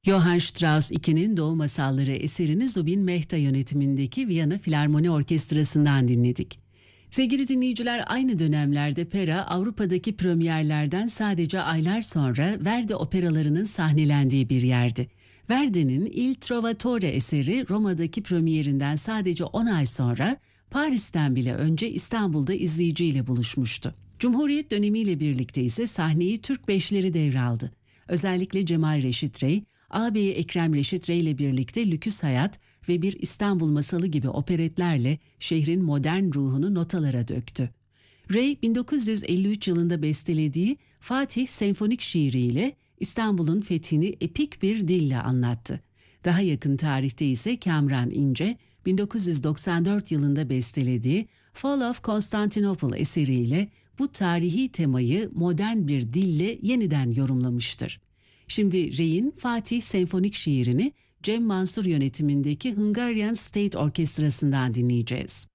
Johann Strauss II'nin Doğu Masalları eserini Zubin Mehta yönetimindeki Viyana Filarmoni Orkestrası'ndan dinledik. Sevgili dinleyiciler, aynı dönemlerde Pera, Avrupa'daki premierlerden sadece aylar sonra Verdi operalarının sahnelendiği bir yerdi. Verdi'nin Il Trovatore eseri Roma'daki premierinden sadece 10 ay sonra Paris'ten bile önce İstanbul'da izleyiciyle buluşmuştu. Cumhuriyet dönemiyle birlikte ise sahneyi Türk Beşleri devraldı. Özellikle Cemal Reşit Rey, ağabeyi Ekrem Reşit Rey ile birlikte Lüküs Hayat ve Bir İstanbul Masalı gibi operetlerle şehrin modern ruhunu notalara döktü. Rey, 1953 yılında bestelediği Fatih Senfonik şiiriyle İstanbul'un fethini epik bir dille anlattı. Daha yakın tarihte ise Kamran İnce, 1994 yılında bestelediği Fall of Constantinople eseriyle bu tarihi temayı modern bir dille yeniden yorumlamıştır. Şimdi Rey'in Fatih Senfonik şiirini Cem Mansur yönetimindeki Hungarian State Orkestrası'ndan dinleyeceğiz.